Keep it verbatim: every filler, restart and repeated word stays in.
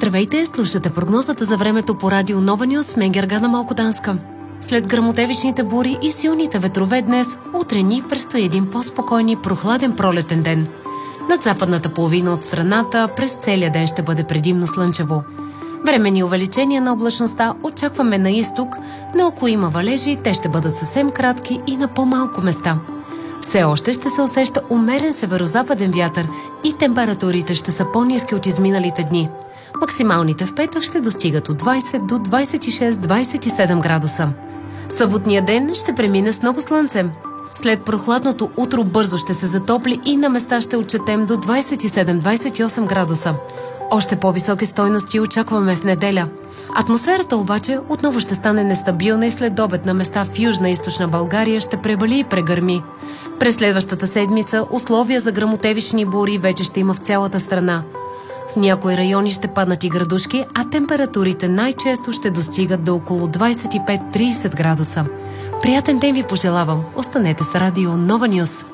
Здравейте, слушате прогнозата за времето по радио Нова Нюс с мен Гергана Малкоданска. След гръмотевичните бури и силните ветрове днес, утре ни предстои един по-спокоен и прохладен пролетен ден. Над западната половина от страната през целия ден ще бъде предимно слънчево. Временни увеличения на облачността очакваме на изток, но ако има валежи, те ще бъдат съвсем кратки и на по-малко места. Все още ще се усеща умерен северозападен вятър и температурите ще са по-ниски от изминалите дни. Максималните в петък ще достигат от двайсет до двайсет и шест до двайсет и седем градуса. Съботния ден ще премине с много слънце. След прохладното утро бързо ще се затопли и на места ще отчетем до двайсет и седем до двайсет и осем градуса. Още по-високи стойности очакваме в неделя. Атмосферата обаче отново ще стане нестабилна и след обед на места в Южна и Източна България ще превали и прегърми. През следващата седмица условия за гръмотевични бури вече ще има в цялата страна. В някои райони ще паднат и градушки, а температурите най-често ще достигат до около двайсет и пет до трийсет градуса. Приятен ден ви пожелавам! Останете с радио Нова Нюс!